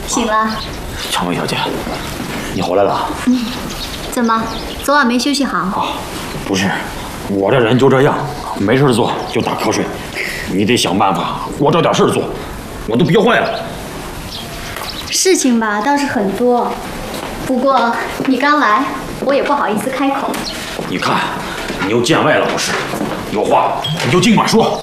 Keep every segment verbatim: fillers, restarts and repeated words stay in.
醒了。 长薇小姐，你回来了。 嗯，怎么，昨晚没休息好？ 啊，不是，我这人就这样，没事做就打瞌睡。你得想办法给我找点事做，我都憋坏了。 事情吧倒是很多，不过你刚来，我也不好意思开口。 你看，你又见外了不是？有话你就尽管说。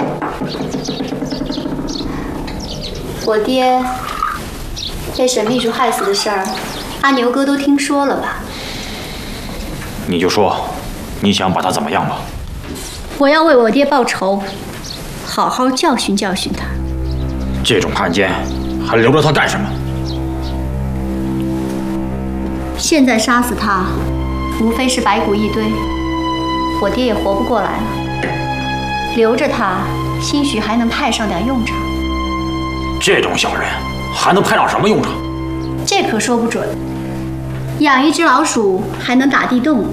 我爹被沈秘书害死的事儿，阿牛哥都听说了吧？ 你就说，你想把他怎么样吧？ 我要为我爹报仇，好好教训教训他。 这种汉奸，还留着他干什么？ 现在杀死他，无非是白骨一堆，我爹也活不过来了。留着他，兴许还能派上点用场。 这种小人还能派上什么用场？ 这可说不准。养一只老鼠还能打地洞呢。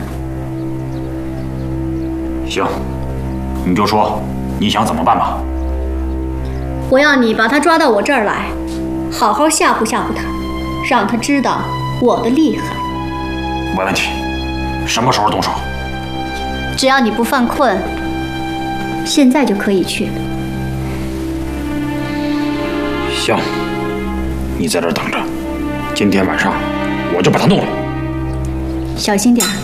行，你就说你想怎么办吧。 我要你把他抓到我这儿来，好好吓唬吓唬他，让他知道我的厉害。 没问题，什么时候动手？ 只要你不犯困，现在就可以去。 行，你在这儿等着，今天晚上我就把他弄了。 小心点儿。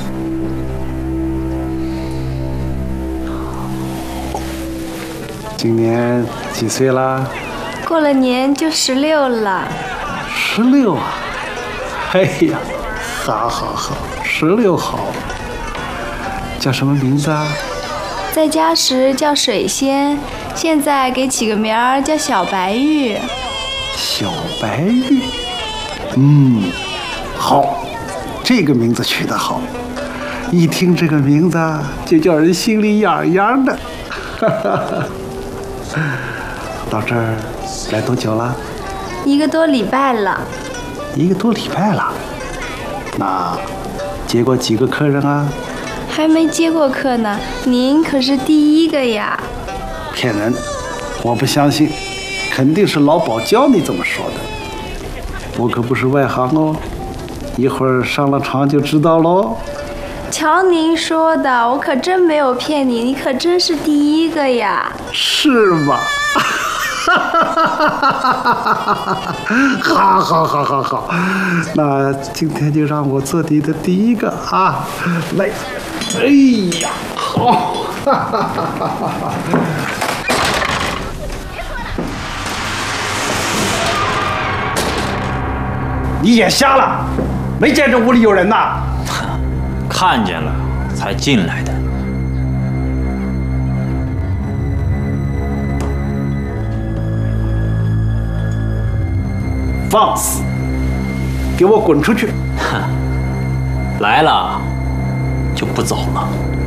今年几岁啦？ 过了年就十六了。 十六啊！哎呀，好好好，十六好。叫什么名字啊？ 在家时叫水仙，现在给起个名儿叫小白玉。 小白玉，嗯，好，这个名字取得好，一听这个名字就叫人心里痒痒的。到这儿来多久了？ 一个多礼拜了。 一个多礼拜了，那接过几个客人啊？ 还没接过客呢，您可是第一个呀。 骗人，我不相信，肯定是老鸨教你这么说的。我可不是外行哦，一会儿上了床就知道喽。 瞧您说的，我可真没有骗你，你可真是第一个呀。 是吗？好，好，好，好，好，那今天就让我做你的第一个啊！来，哎呀，好，你眼瞎了？没见这屋里有人呐？ 看见了才进来的。 放肆！给我滚出去！ 哼，来了就不走了。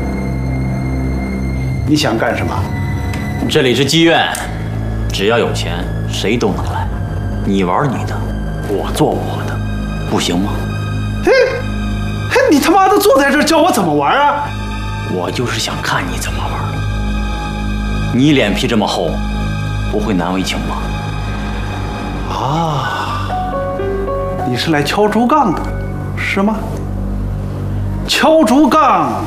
你想干什么？ 这里是妓院，只要有钱，谁都能来。你玩你的，我做我的，不行吗？ 嘿，嘿，你他妈的坐在这儿教我怎么玩啊？ 我就是想看你怎么玩。你脸皮这么厚，不会难为情吗？ 啊！你是来敲竹杠的，是吗？敲竹杠